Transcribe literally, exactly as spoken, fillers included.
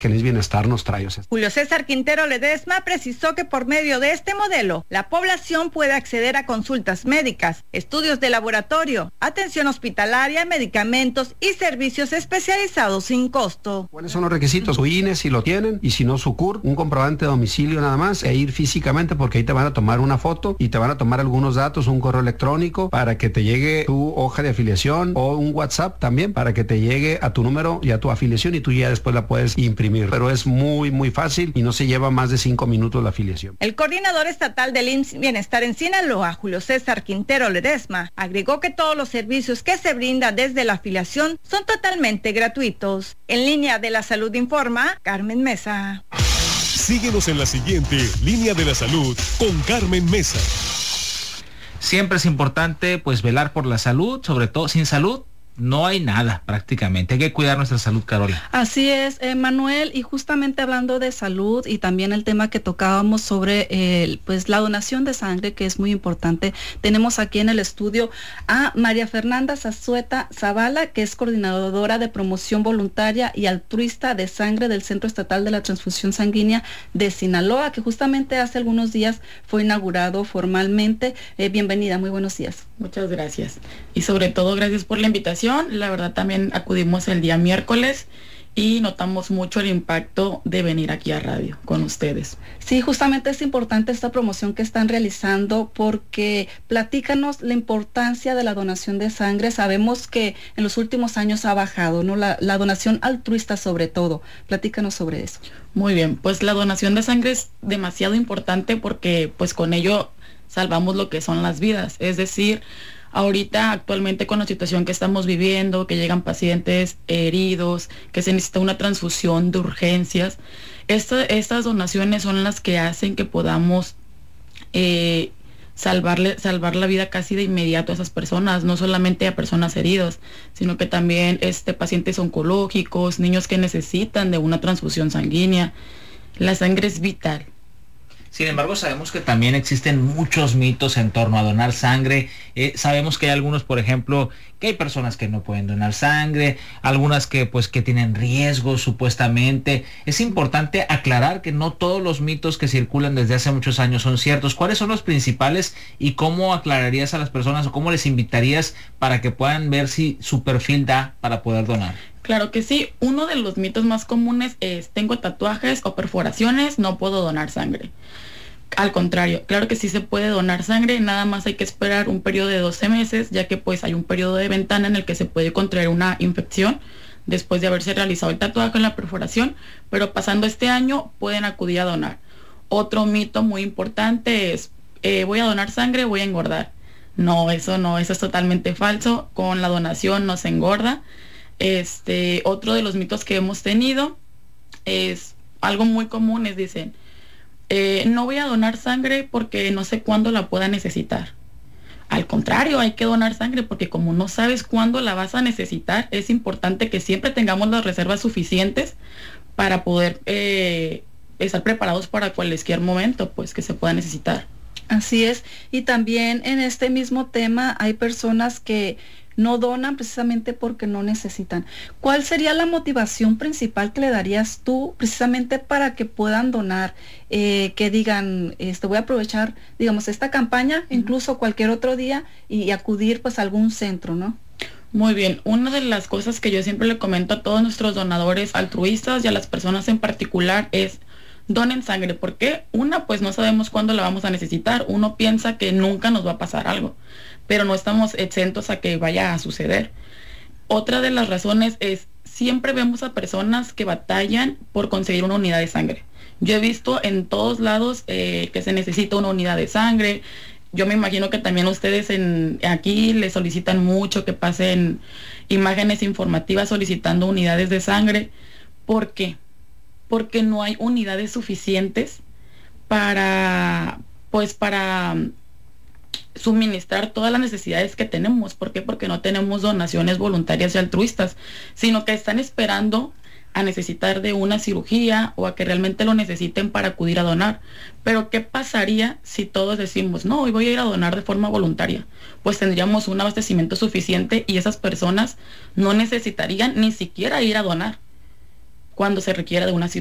que el Bienestar nos trae. O sea, Julio César Quintero Ledesma precisó que por medio de este modelo, la población puede acceder a consultas médicas, estudios de laboratorio, atención hospitalaria, medicamentos y servicios especializados sin costo. ¿Cuáles son los requisitos? Su I N E si lo tienen, y si no su C U R, un comprobante de domicilio nada más, e ir físicamente porque ahí te van a tomar una foto y te van a tomar algunos datos, un correo electrónico para que te llegue tu hoja de afiliación o un WhatsApp también para que te llegue a tu número y a tu afiliación y tú ya después la puedes imprimir. Pero es muy, muy fácil y no se lleva más de cinco minutos la afiliación. El coordinador estatal del I M S S Bienestar en Sinaloa, Julio César Quintero Ledesma, agregó que todos los servicios que se brindan desde la afiliación son totalmente gratuitos. En Línea de la Salud informa Carmen Mesa. Síguenos en la siguiente Línea de la Salud con Carmen Mesa. Siempre es importante pues velar por la salud, sobre todo sin salud no hay nada prácticamente. Hay que cuidar nuestra salud, Carola. Así es, eh, Manuel, y justamente hablando de salud y también el tema que tocábamos sobre eh, pues la donación de sangre, que es muy importante, tenemos aquí en el estudio a María Fernanda Zazueta Zavala, que es coordinadora de promoción voluntaria y altruista de sangre del Centro Estatal de la Transfusión Sanguínea de Sinaloa, que justamente hace algunos días fue inaugurado formalmente. Eh, bienvenida, muy buenos días. Muchas gracias. Y sobre todo, gracias por la invitación. La verdad, también acudimos el día miércoles y notamos mucho el impacto de venir aquí a radio con ustedes. Sí, justamente es importante esta promoción que están realizando porque platícanos la importancia de la donación de sangre. Sabemos que en los últimos años ha bajado, ¿no? La, la donación altruista sobre todo. Platícanos sobre eso. Muy bien, pues la donación de sangre es demasiado importante porque pues con ello salvamos lo que son las vidas. Es decir, ahorita actualmente con la situación que estamos viviendo, que llegan pacientes heridos, que se necesita una transfusión de urgencias, esta, estas donaciones son las que hacen que podamos eh, salvarle, salvar la vida casi de inmediato a esas personas, no solamente a personas heridas, sino que también este, pacientes oncológicos, niños que necesitan de una transfusión sanguínea. La sangre es vital. Sin embargo, sabemos que también existen muchos mitos en torno a donar sangre. Eh, sabemos que hay algunos, por ejemplo, que hay personas que no pueden donar sangre, algunas que pues que tienen riesgos supuestamente. Es importante aclarar que no todos los mitos que circulan desde hace muchos años son ciertos. ¿Cuáles son los principales y cómo aclararías a las personas o cómo les invitarías para que puedan ver si su perfil da para poder donar? Claro que sí. Uno de los mitos más comunes es: tengo tatuajes o perforaciones, no puedo donar sangre. Al contrario, claro que sí se puede donar sangre, nada más hay que esperar un periodo de doce meses, ya que pues hay un periodo de ventana en el que se puede contraer una infección después de haberse realizado el tatuaje o la perforación, pero pasando este año pueden acudir a donar. Otro mito muy importante es, eh, voy a donar sangre, voy a engordar. No, eso no, eso es totalmente falso. Con la donación no se engorda. Este, otro de los mitos que hemos tenido es algo muy común, es dicen, eh, no voy a donar sangre porque no sé cuándo la pueda necesitar. Al contrario, hay que donar sangre porque como no sabes cuándo la vas a necesitar, es importante que siempre tengamos las reservas suficientes para poder eh, estar preparados para cualquier momento pues que se pueda necesitar. Así es, y también en este mismo tema hay personas que no donan precisamente porque no necesitan. ¿Cuál sería la motivación principal que le darías tú precisamente para que puedan donar? Eh, que digan, este, voy a aprovechar, digamos, esta campaña, uh-huh. incluso cualquier otro día, y, y acudir pues a algún centro, ¿no? Muy bien, una de las cosas que yo siempre le comento a todos nuestros donadores altruistas y a las personas en particular es: donen sangre. ¿Por qué? Una, pues no sabemos cuándo la vamos a necesitar. Uno piensa que nunca nos va a pasar algo, pero no estamos exentos a que vaya a suceder. Otra de las razones es, siempre vemos a personas que batallan por conseguir una unidad de sangre. Yo he visto en todos lados eh, que se necesita una unidad de sangre. Yo me imagino que también ustedes en, aquí les solicitan mucho que pasen imágenes informativas solicitando unidades de sangre. ¿Por qué? Porque no hay unidades suficientes para, pues para suministrar todas las necesidades que tenemos. ¿Por qué? Porque no tenemos donaciones voluntarias y altruistas, sino que están esperando a necesitar de una cirugía o a que realmente lo necesiten para acudir a donar. Pero ¿qué pasaría si todos decimos, no, hoy voy a ir a donar de forma voluntaria? Pues tendríamos un abastecimiento suficiente y esas personas no necesitarían ni siquiera ir a donar. cuando se requiera de una cirugía.